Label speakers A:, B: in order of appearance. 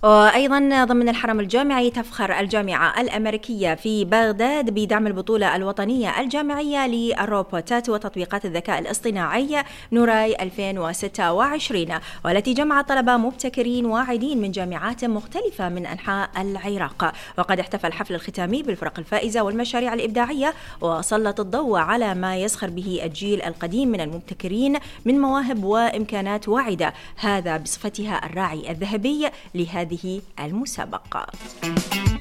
A: وأيضا ضمن الحرم الجامعي تفخر الجامعة الأمريكية في بغداد بدعم البطولة الوطنية الجامعية للروبوتات وتطبيقات الذكاء الاصطناعي نوراي 2026، والتي جمعت طلبة مبتكرين واعدين من جامعات مختلفة من أنحاء العراق. وقد احتفل الحفل الختامي بالفرق الفائزة والمشاريع الإبداعية، وسلط الضوء على ما يزخر به الجيل القديم من المبتكرين من مواهب وإمكانات واعدة، هذا بصفتها الراعي الذهبي لهذه المسابقة.